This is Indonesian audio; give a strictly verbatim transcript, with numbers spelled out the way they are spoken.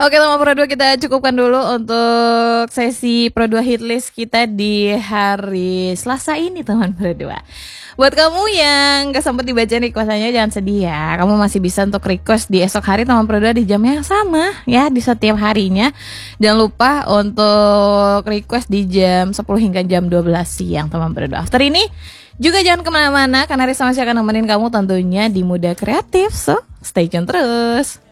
Oke, teman Pro dua, kita cukupkan dulu untuk sesi Pro dua Hitlist kita di hari Selasa ini, teman Pro dua. Buat kamu yang gak sempat dibaca requestannya, jangan sedih ya. Kamu masih bisa untuk request di esok hari, teman Pro dua, di jam yang sama ya, di setiap harinya. Jangan lupa untuk request di jam sepuluh hingga jam dua belas siang, teman Pro dua. After ini juga jangan kemana-mana, karena Risa masih akan nemenin kamu tentunya di Muda Kreatif. So, stay tune terus.